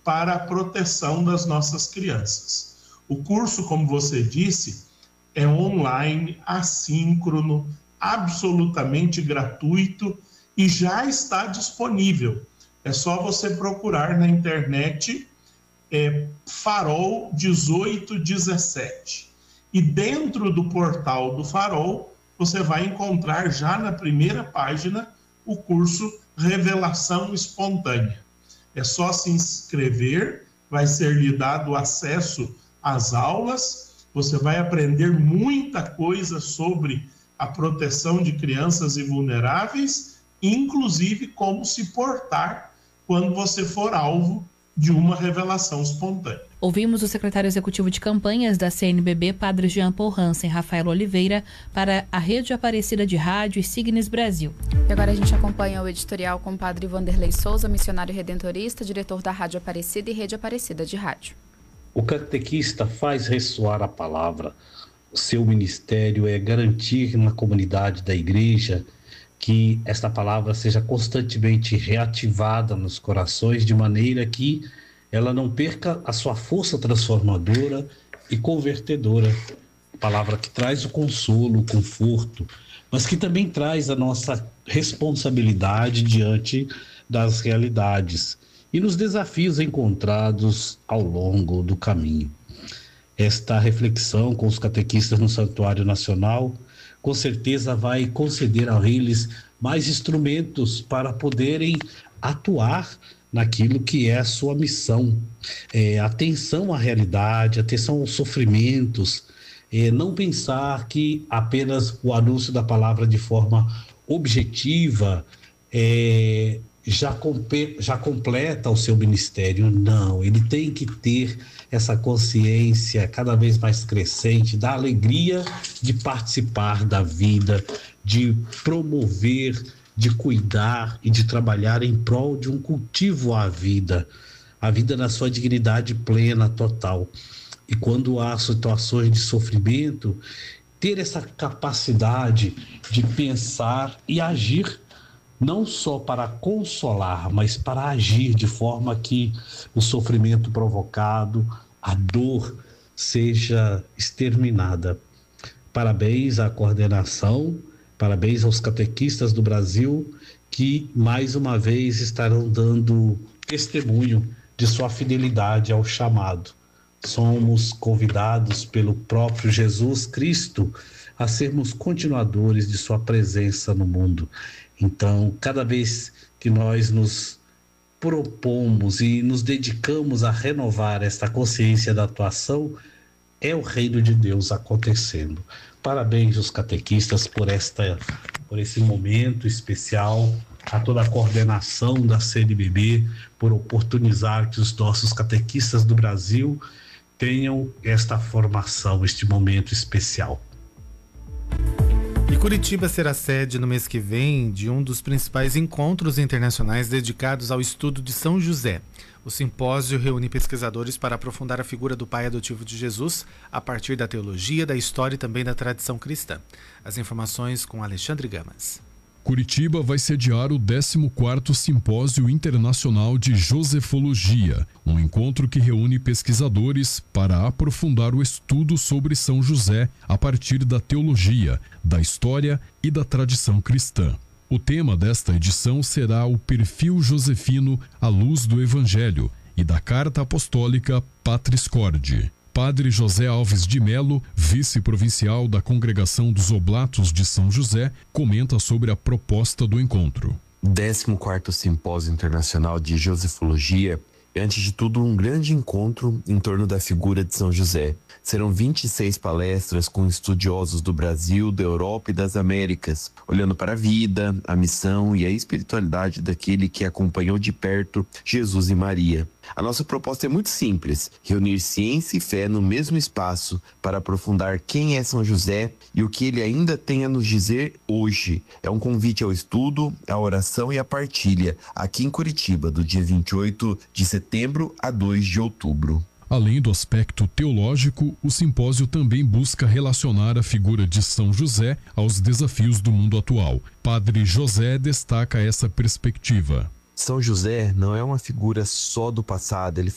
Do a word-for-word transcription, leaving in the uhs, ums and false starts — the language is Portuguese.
para a proteção das nossas crianças. O curso, como você disse, é online, assíncrono, absolutamente gratuito e já está disponível. É só você procurar na internet é, Farol dezoito dezessete. E dentro do portal do Farol, você vai encontrar já na primeira página o curso Revelação Espontânea. É só se inscrever, vai ser lhe dado acesso às aulas, você vai aprender muita coisa sobre a proteção de crianças e vulneráveis, inclusive como se portar quando você for alvo de uma revelação espontânea. Ouvimos o secretário executivo de campanhas da C N B B, Padre Jean Paul Hansen, Rafael Oliveira, para a Rede Aparecida de Rádio e Signes Brasil. E agora a gente acompanha o editorial com o Padre Vanderlei Souza, missionário redentorista, diretor da Rádio Aparecida e Rede Aparecida de Rádio. O catequista faz ressoar a palavra. O seu ministério é garantir na comunidade da igreja que esta palavra seja constantemente reativada nos corações, de maneira que ela não perca a sua força transformadora e convertedora. Palavra que traz o consolo, o conforto, mas que também traz a nossa responsabilidade diante das realidades e nos desafios encontrados ao longo do caminho. Esta reflexão com os catequistas no Santuário Nacional com certeza vai conceder a eles mais instrumentos para poderem atuar naquilo que é a sua missão. É, atenção à realidade, atenção aos sofrimentos, é, não pensar que apenas o anúncio da palavra de forma objetiva é, já, compe, já completa o seu ministério. Não, ele tem que ter essa consciência cada vez mais crescente da alegria de participar da vida, de promover, de cuidar e de trabalhar em prol de um cultivo à vida, a vida na sua dignidade plena, total. E quando há situações de sofrimento, ter essa capacidade de pensar e agir, não só para consolar, mas para agir de forma que o sofrimento provocado, a dor, seja exterminada. Parabéns à coordenação, parabéns aos catequistas do Brasil, que mais uma vez estarão dando testemunho de sua fidelidade ao chamado. Somos convidados pelo próprio Jesus Cristo a sermos continuadores de sua presença no mundo. Então, cada vez que nós nos propomos e nos dedicamos a renovar esta consciência da atuação, é o reino de Deus acontecendo. Parabéns aos catequistas por, esta, por esse momento especial, a toda a coordenação da C N B B, por oportunizar que os nossos catequistas do Brasil tenham esta formação, este momento especial. E Curitiba será sede no mês que vem de um dos principais encontros internacionais dedicados ao estudo de São José. O simpósio reúne pesquisadores para aprofundar a figura do pai adotivo de Jesus a partir da teologia, da história e também da tradição cristã. As informações com Alexandre Gamas. Curitiba vai sediar o décimo quarto Simpósio Internacional de Josefologia, um encontro que reúne pesquisadores para aprofundar o estudo sobre São José a partir da teologia, da história e da tradição cristã. O tema desta edição será o perfil josefino à luz do Evangelho e da Carta Apostólica Patris Corde. Padre José Alves de Melo, vice-provincial da Congregação dos Oblatos de São José, comenta sobre a proposta do encontro. décimo quarto Simpósio Internacional de Josefologia é, antes de tudo, um grande encontro em torno da figura de São José. Serão vinte e seis palestras com estudiosos do Brasil, da Europa e das Américas, olhando para a vida, a missão e a espiritualidade daquele que acompanhou de perto Jesus e Maria. A nossa proposta é muito simples: reunir ciência e fé no mesmo espaço para aprofundar quem é São José e o que ele ainda tem a nos dizer hoje. É um convite ao estudo, à oração e à partilha, aqui em Curitiba, do dia vinte e oito de setembro a dois de outubro. Além do aspecto teológico, o simpósio também busca relacionar a figura de São José aos desafios do mundo atual. Padre José destaca essa perspectiva. São José não é uma figura só do passado, ele